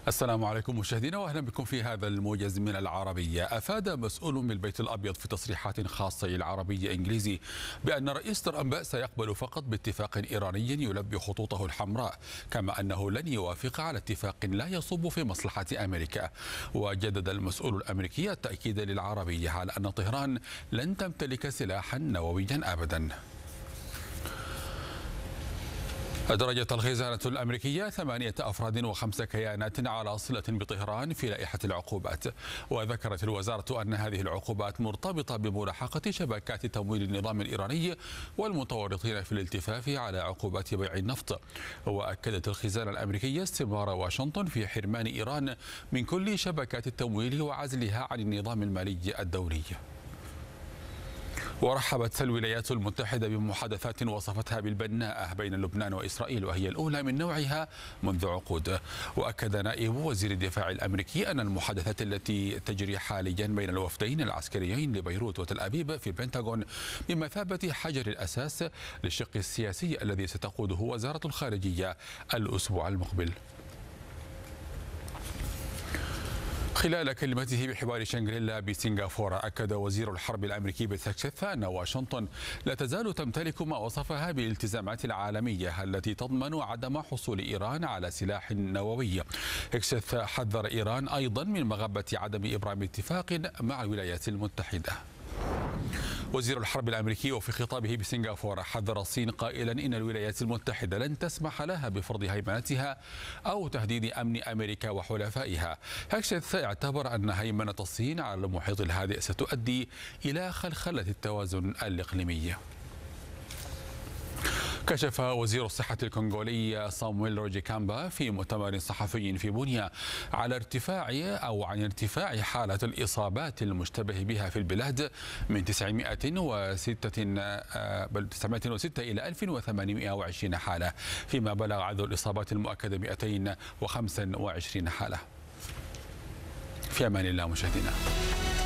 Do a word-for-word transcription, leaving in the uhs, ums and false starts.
السلام عليكم مشاهدينا واهلا بكم في هذا الموجز من العربيه. افاد مسؤول من البيت الابيض في تصريحات خاصه العربيه انجليزي بان رئيس ترامب سيقبل فقط باتفاق ايراني يلبي خطوطه الحمراء، كما انه لن يوافق على اتفاق لا يصب في مصلحه امريكا. وجدد المسؤول الامريكي التاكيد للعربيه على ان طهران لن تمتلك سلاحا نوويا ابدا. أدرجت الخزانة الأمريكية ثمانية أفراد وخمس كيانات على صلة بطهران في لائحة العقوبات، وذكرت الوزارة أن هذه العقوبات مرتبطة بملاحقة شبكات تمويل النظام الإيراني والمتورطين في الالتفاف على عقوبات بيع النفط. وأكدت الخزانة الأمريكية استمرار واشنطن في حرمان إيران من كل شبكات التمويل وعزلها عن النظام المالي الدولي. ورحبت الولايات المتحدة بمحادثات وصفتها بالبناءة بين لبنان وإسرائيل، وهي الأولى من نوعها منذ عقود. وأكد نائب وزير الدفاع الأمريكي أن المحادثات التي تجري حاليا بين الوفدين العسكريين لبيروت وتل أبيب في البنتاغون بمثابة حجر الأساس للشق السياسي الذي ستقوده وزارة الخارجية الأسبوع المقبل. خلال كلمته بحوار شانغريلا بسنغافورة، أكد وزير الحرب الأمريكي بيت هيكسيث أن واشنطن لا تزال تمتلك ما وصفها بالالتزامات العالمية التي تضمن عدم حصول إيران على سلاح نووي. هيكسيث حذر إيران أيضا من مغبة عدم إبرام اتفاق مع الولايات المتحدة. وزير الحرب الأمريكي وفي خطابه بسنغافورة حذر الصين قائلا إن الولايات المتحدة لن تسمح لها بفرض هيمنتها أو تهديد أمن أمريكا وحلفائها. هيكسيث اعتبر أن هيمنة الصين على المحيط الهادئ ستؤدي إلى خلخلة التوازن الإقليمي. كشف وزير الصحة الكونغولي صامويل روجي كامبا في مؤتمر صحفي في بونيا على ارتفاع أو عن ارتفاع حالة الإصابات المشتبه بها في البلاد من تسعمائة وستة بل تسعمائة وستة إلى ألف وثمانمائة وعشرين حالة، فيما بلغ عدد الإصابات المؤكدة مئتين وخمسة وعشرين حالة. في أمان الله مشاهدينا.